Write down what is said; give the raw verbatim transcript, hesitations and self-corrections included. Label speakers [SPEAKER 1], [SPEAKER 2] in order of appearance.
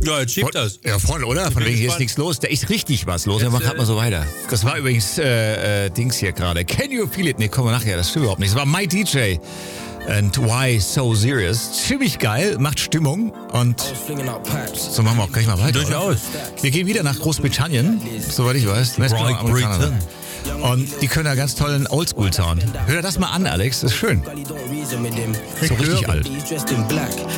[SPEAKER 1] Ja, jetzt schiebt das.
[SPEAKER 2] Ja, voll, oder? Von wegen, hier ist nichts los. Da ist richtig was los. Dann macht mal so weiter. Das war übrigens äh, äh, Dings hier gerade. Can you feel it? Nee, kommen wir nachher. Das stimmt überhaupt nicht. Das war My D J. And Why So Serious. Ziemlich geil, macht Stimmung. Und so machen wir auch gleich mal weiter.
[SPEAKER 1] Durchaus.
[SPEAKER 2] Wir gehen wieder nach Großbritannien, soweit ich weiß.
[SPEAKER 1] Great Britain.
[SPEAKER 2] Und die können da ganz tollen Oldschool-Sound. Hör dir das mal an, Alex. Das ist schön. So richtig alt.